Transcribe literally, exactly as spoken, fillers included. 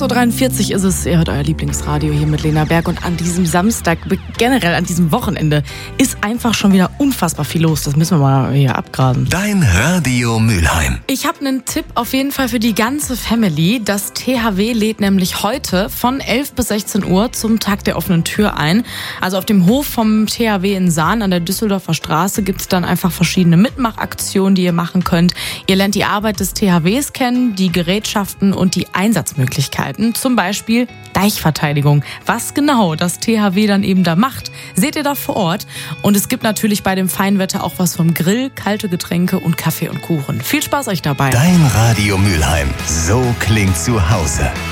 acht Uhr dreiundvierzig ist es, ihr hört euer Lieblingsradio hier mit Lena Berg und an diesem Samstag, generell an diesem Wochenende, ist einfach schon wieder unfassbar viel los. Das müssen wir mal hier abgrasen. Dein Radio Mülheim. Ich habe einen Tipp auf jeden Fall für die ganze Family. Das T H W lädt nämlich heute von elf bis sechzehn Uhr zum Tag der offenen Tür ein. Also auf dem Hof vom T H W in Sahn an der Düsseldorfer Straße gibt es dann einfach verschiedene Mitmachaktionen, die ihr machen könnt. Ihr lernt die Arbeit des T H Ws kennen, die Gerätschaften und die Einsatzmöglichkeiten. Zum Beispiel Deichverteidigung. Was genau das T H W dann eben da macht, seht ihr da vor Ort. Und es gibt natürlich bei dem Feinwetter auch was vom Grill, kalte Getränke und Kaffee und Kuchen. Viel Spaß euch dabei. Dein Radio Mülheim. So klingt zu Hause.